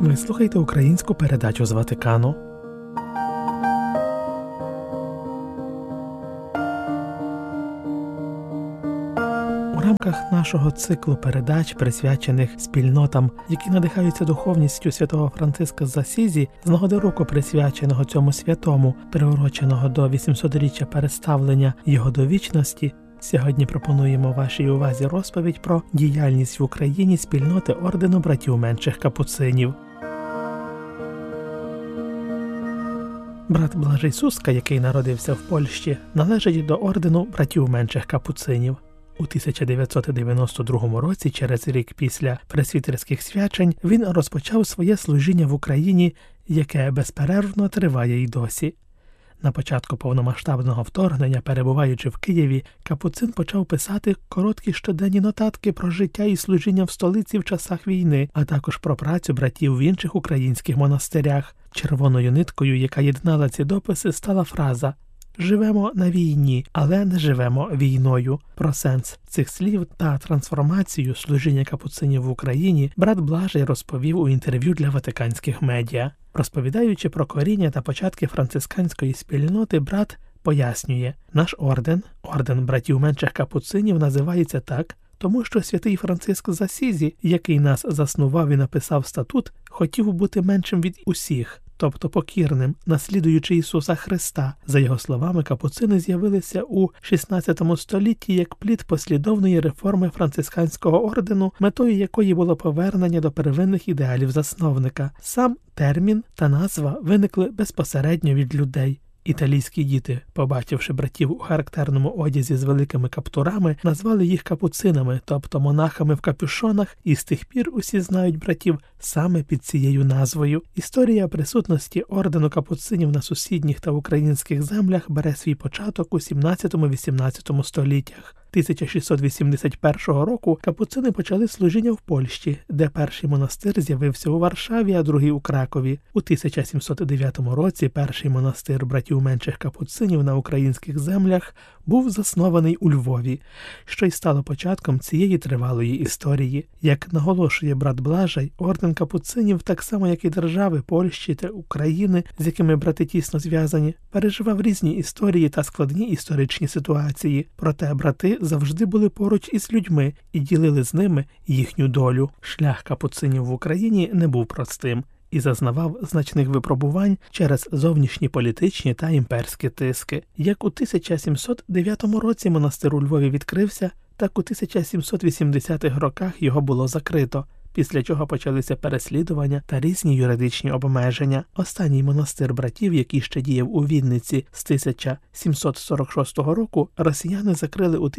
Ви слухаєте українську передачу з Ватикану. У рамках нашого циклу передач, присвячених спільнотам, які надихаються духовністю святого Франциска з Асізі, з нагоди року, присвяченого цьому святому, приуроченого до 800-річчя переставлення його до вічності, сьогодні пропонуємо вашій увазі розповідь про діяльність в Україні спільноти ордену братів менших капуцинів. Брат Блажей Суска, який народився в Польщі, належить до ордену братів менших капуцинів. У 1992 році, через рік після пресвітерських свячень, він розпочав своє служіння в Україні, яке безперервно триває й досі. На початку повномасштабного вторгнення, перебуваючи в Києві, капуцин почав писати короткі щоденні нотатки про життя і служіння в столиці в часах війни, а також про працю братів в інших українських монастирях. Червоною ниткою, яка єднала ці дописи, стала фраза «Живемо на війні, але не живемо війною». Про сенс цих слів та трансформацію служіння капуцинів в Україні брат Блажей розповів у інтерв'ю для ватиканських медіа. Розповідаючи про коріння та початки францисканської спільноти, брат пояснює, наш орден братів менших капуцинів, називається так, тому що святий Франциск з Асізі, який нас заснував і написав статут, хотів бути меншим від усіх, тобто покірним, наслідуючи Ісуса Христа. За його словами, капуцини з'явилися у XVI столітті як плід послідовної реформи францисканського ордену, метою якої було повернення до первинних ідеалів засновника. Сам термін та назва виникли безпосередньо від людей. Італійські діти, побачивши братів у характерному одязі з великими каптурами, назвали їх капуцинами, тобто монахами в капюшонах, і з тих пір усі знають братів саме під цією назвою. Історія присутності ордену капуцинів на сусідніх та українських землях бере свій початок у 17-18 століттях. 1681 року капуцини почали служіння в Польщі, де перший монастир з'явився у Варшаві, а другий у Кракові. У 1709 році перший монастир братів менших капуцинів на українських землях був заснований у Львові, що й стало початком цієї тривалої історії. Як наголошує брат Блажей, орден капуцинів, так само як і держави Польщі та України, з якими брати тісно зв'язані, переживав різні історії та складні історичні ситуації. Проте брати завжди були поруч із людьми і ділили з ними їхню долю. Шлях капуцинів в Україні не був простим і зазнавав значних випробувань через зовнішні політичні та імперські тиски. Як у 1709 році монастир у Львові відкрився, так у 1780-х роках його було закрито, після чого почалися переслідування та різні юридичні обмеження. Останній монастир братів, який ще діяв у Вінниці з 1746 року, росіяни закрили у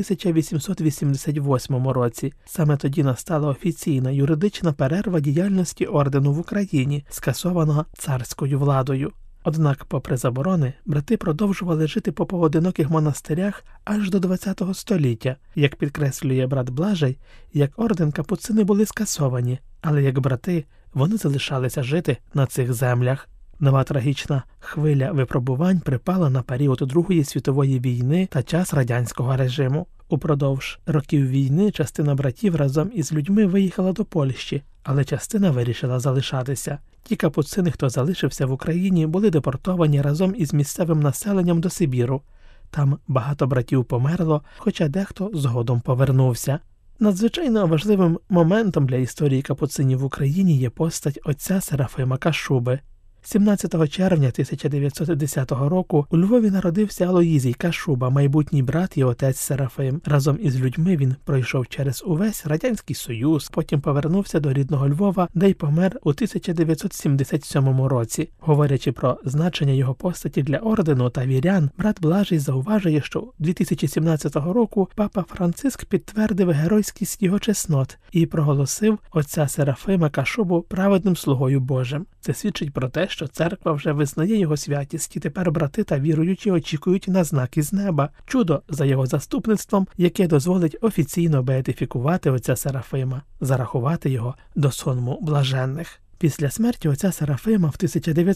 1888 році. Саме тоді настала офіційна юридична перерва діяльності ордену в Україні, скасованого царською владою. Однак, попри заборони, брати продовжували жити по поодиноких монастирях аж до ХХ століття. Як підкреслює брат Блажей, як орден капуцини були скасовані, але як брати вони залишалися жити на цих землях. Нова трагічна хвиля випробувань припала на період Другої світової війни та час радянського режиму. Упродовж років війни частина братів разом із людьми виїхала до Польщі, але частина вирішила залишатися. Ті капуцини, хто залишився в Україні, були депортовані разом із місцевим населенням до Сибіру. Там багато братів померло, хоча дехто згодом повернувся. Надзвичайно важливим моментом для історії капуцинів в Україні є постать отця Серафима Кашуби. 17 червня 1910 року у Львові народився Алоїзій Кашуба, майбутній брат і отець Серафим. Разом із людьми він пройшов через увесь Радянський Союз, потім повернувся до рідного Львова, де й помер у 1977 році. Говорячи про значення його постаті для ордену та вірян, брат Блажей зауважує, що 2017 року папа Франциск підтвердив геройськість його чеснот і проголосив отця Серафима Кашубу праведним слугою Божим. Це свідчить про те, що церква вже визнає його святість, і тепер брати та віруючі очікують на знак із неба, чудо за його заступництвом, яке дозволить офіційно беатифікувати отця Серафима, зарахувати його до сонму блаженних. Після смерті отця Серафима в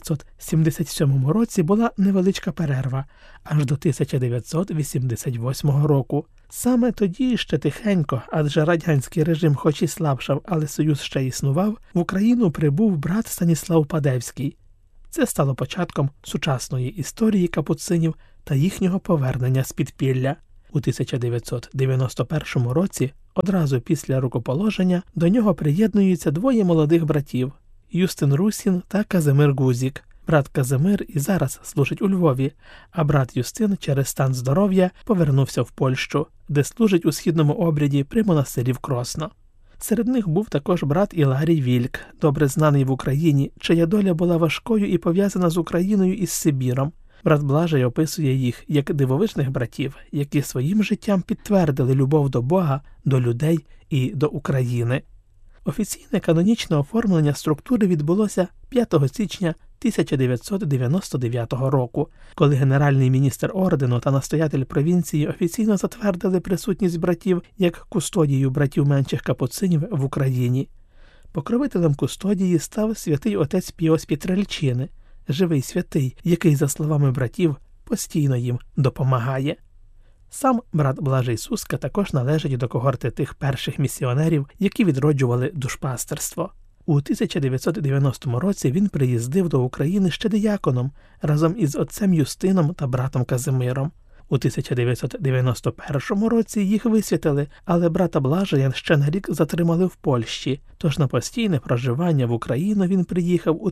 1977 році була невеличка перерва, аж до 1988 року. Саме тоді ще тихенько, адже радянський режим хоч і слабшав, але Союз ще існував, в Україну прибув брат Станіслав Падевський. Це стало початком сучасної історії капуцинів та їхнього повернення з підпілля. У 1991 році, одразу після рукоположення, до нього приєднуються двоє молодих братів – Юстин Русін та Казимир Гузік. Брат Казимир і зараз служить у Львові, а брат Юстин через стан здоров'я повернувся в Польщу, де служить у східному обряді при монастирі в Кросно. Серед них був також брат Іларій Вільк, добре знаний в Україні, чия доля була важкою і пов'язана з Україною і з Сибіром. Брат Блажей описує їх як дивовижних братів, які своїм життям підтвердили любов до Бога, до людей і до України. Офіційне канонічне оформлення структури відбулося 5 січня 1999 року, коли генеральний міністр ордену та настоятель провінції офіційно затвердили присутність братів як кустодію братів менших капуцинів в Україні. Покровителем кустодії став святий отець Піо з Пєтрельчини, живий святий, який, за словами братів, постійно їм допомагає. Сам брат Блажей Суска також належить до когорти тих перших місіонерів, які відроджували душпастерство. У 1990 році він приїздив до України ще дияконом разом із отцем Юстином та братом Казимиром. У 1991 році їх висвятили, але брата Блажея ще на рік затримали в Польщі, тож на постійне проживання в Україну він приїхав у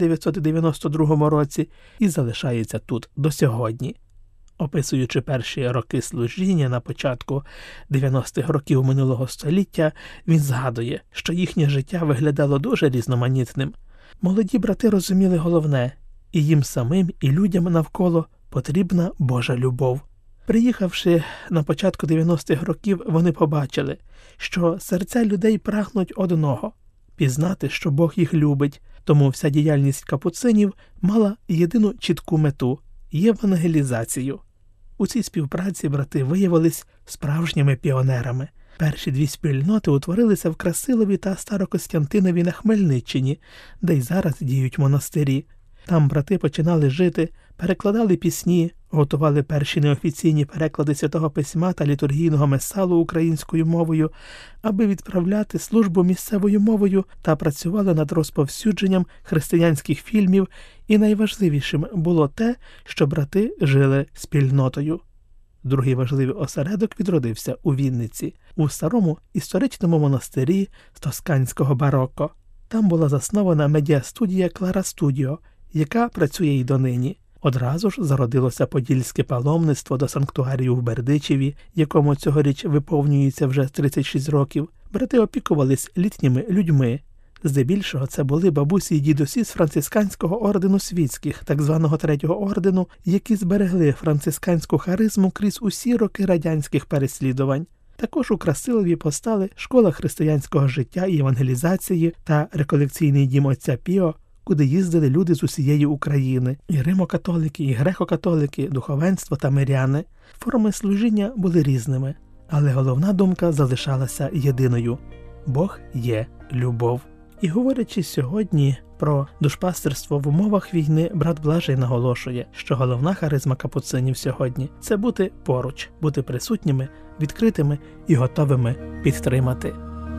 1992 році і залишається тут до сьогодні. Описуючи перші роки служіння на початку 90-х років минулого століття, він згадує, що їхнє життя виглядало дуже різноманітним. Молоді брати розуміли головне – і їм самим, і людям навколо потрібна Божа любов. Приїхавши на початку 90-х років, вони побачили, що серця людей прагнуть одного – пізнати, що Бог їх любить, тому вся діяльність капуцинів мала єдину чітку мету – євангелізацію. У цій співпраці брати виявились справжніми піонерами. Перші дві спільноти утворилися в Красилові та Старокостянтинові на Хмельниччині, де й зараз діють монастирі. Там брати починали жити, перекладали пісні, готували перші неофіційні переклади Святого Письма та літургійного месалу українською мовою, аби відправляти службу місцевою мовою, та працювали над розповсюдженням християнських фільмів, і найважливішим було те, що брати жили спільнотою. Другий важливий осередок відродився у Вінниці, у старому історичному монастирі з тосканського бароко. Там була заснована медіастудія «Клара Студіо», яка працює й донині. Одразу ж зародилося подільське паломництво до санктуарію в Бердичеві, якому цьогоріч виповнюється вже 36 років. Брати опікувались літніми людьми. Здебільшого це були бабусі й дідусі з францисканського ордену світських, так званого третього ордену, які зберегли францисканську харизму крізь усі роки радянських переслідувань. Також у Красилові постали школа християнського життя і евангелізації та реколекційний дім отця Піо, куди їздили люди з усієї України – і римокатолики, і греко-католики, духовенство та миряни. Форми служіння були різними, але головна думка залишалася єдиною – Бог є любов. І говорячи сьогодні про душпастерство в умовах війни, брат Блажей наголошує, що головна харизма капуцинів сьогодні – це бути поруч, бути присутніми, відкритими і готовими підтримати.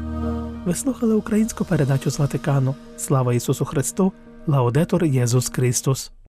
Ви слухали українську передачу з Ватикану. Слава Ісусу Христу! Лаудетур Єсус Христос!